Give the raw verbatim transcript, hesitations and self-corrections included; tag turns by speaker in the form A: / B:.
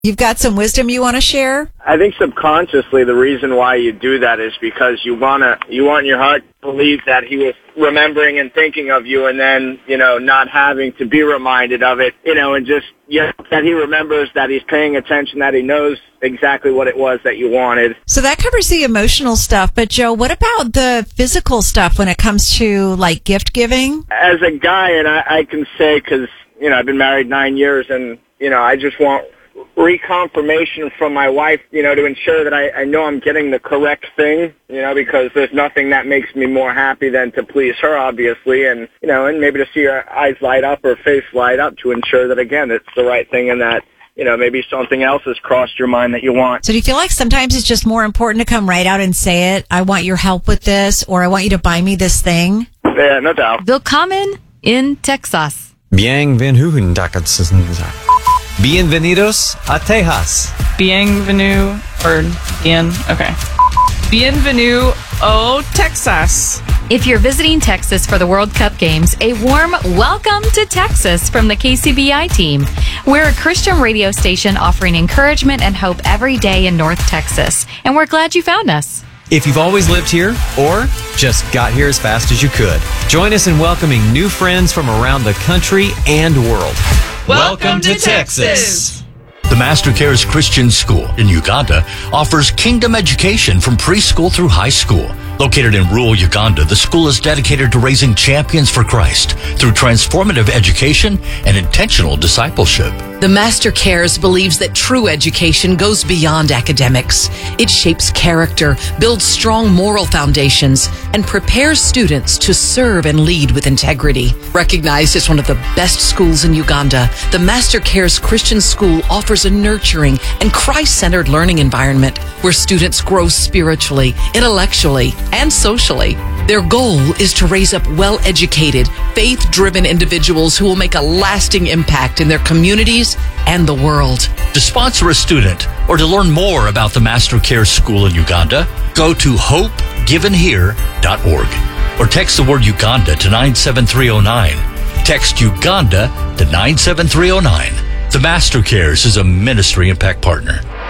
A: You've got some wisdom you want to share?
B: I think subconsciously the reason why you do that is because you wanna you want your heart to believe that he was remembering and thinking of you, and then, you know, not having to be reminded of it, you know, and just you know, that he remembers, that he's paying attention, that he knows exactly what it was that you wanted.
A: So that covers the emotional stuff, but Joe, what about the physical stuff when it comes to like gift giving?
B: As a guy, and I, I can say, because, you know, I've been married nine years and, you know, I just want reconfirmation from my wife, you know, to ensure that I, I know I'm getting the correct thing, you know, because there's nothing that makes me more happy than to please her, obviously, and, you know, and maybe to see her eyes light up or face light up to ensure that, again, it's the right thing and that, you know, maybe something else has crossed your mind that you want.
A: So do you feel like sometimes it's just more important to come right out and say it? I want your help with this, or I want you to buy me this thing?
B: Yeah, no doubt.
C: Willkommen in Texas.
D: Bienvenido in Texas. Bienvenidos a Texas.
E: Bienvenue, or bien, okay. Bienvenue au Texas.
C: If you're visiting Texas for the World Cup games, a warm welcome to Texas from the K C B I team. We're a Christian radio station offering encouragement and hope every day in North Texas, and we're glad you found us.
D: If you've always lived here or just got here as fast as you could, join us in welcoming new friends from around the country and world.
E: Welcome to Texas.
F: The Master Cares Christian School in Uganda offers kingdom education from preschool through high school. Located in rural Uganda, the school is dedicated to raising champions for Christ through transformative education and intentional discipleship.
G: The Master Cares believes that true education goes beyond academics. It shapes character, builds strong moral foundations, and prepares students to serve and lead with integrity. Recognized as one of the best schools in Uganda, the Master Cares Christian School offers a nurturing and Christ-centered learning environment where students grow spiritually, intellectually, and socially. Their goal is to raise up well-educated, faith-driven individuals who will make a lasting impact in their communities and the world.
F: To sponsor a student or to learn more about the Master Cares School in Uganda, go to hope given here dot org or text the word Uganda to nine seven three zero nine. Text Uganda to nine seven three zero nine. The Master Cares is a ministry impact partner.